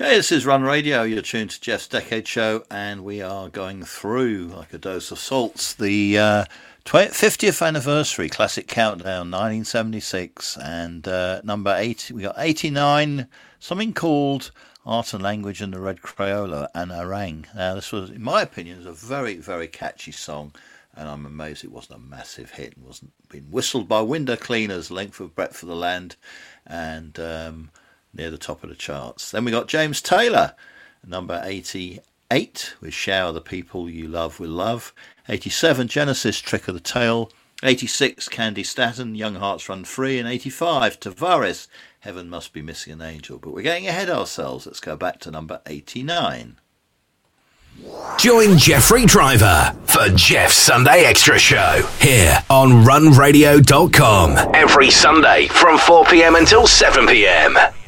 Okay, this is Run Radio. You're tuned to Jeff's Decade Show, and we are going through, like a dose of salts, the 50th anniversary classic countdown, 1976, and number 8. We got 89, something called Art and Language and the Red Crayola, and Orang. Now, this was, in my opinion, is a very, very catchy song, and I'm amazed it wasn't a massive hit. It wasn't being whistled by window cleaners, length of breadth of the land, and near the top of the charts. Then we got James Taylor, number 88, with Shower the People You Love with Love. 87, Genesis, Trick of the Tail. 86, Candy Staton, Young Hearts Run Free. And 85, Tavares, Heaven Must Be Missing an Angel. But we're getting ahead of ourselves. Let's go back to number 89. Join Jeffrey Driver for Jeff's Sunday Extra Show here on runradio.com every Sunday from 4 p.m. until 7 p.m.